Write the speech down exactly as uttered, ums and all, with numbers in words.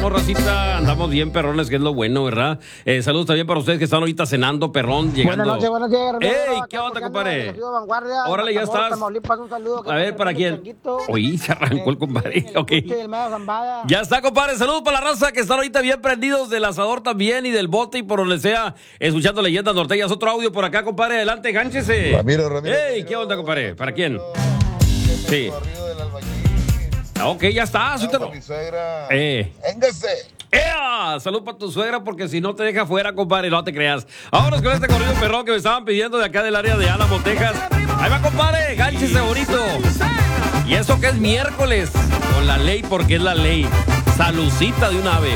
andamos, racita, andamos bien, perrones, que es lo bueno, ¿verdad? Eh, saludos también para ustedes que están ahorita cenando, perrón, llegando. Buenas noches, buenos días. ¡Ey! ¿Qué onda, compadre? Órale, ya estás. A ver, ¿para quién? Oye, se arrancó el compadre. Ok. Ya está, compadre. Saludos para la raza que están ahorita bien prendidos del asador también y del bote y por donde sea, escuchando Leyendas Norteñas. Otro audio por acá, compadre. Adelante, gánchese. Ramiro, Ramiro. ¡Ey! ¿Qué onda, compadre? ¿Para quién? Sí. Ok, ya está. Suéltalo. Mi suegra. Eh. Véngase. ¡Ea! Salud para tu suegra porque si no te deja fuera, compadre, no te creas. Vámonos con este corrido perrón que me estaban pidiendo de acá del área de Álamo, Texas. Ahí va, compadre, gánchese bonito. Y eso que es miércoles, con la ley porque es la ley. Salucita de un ave.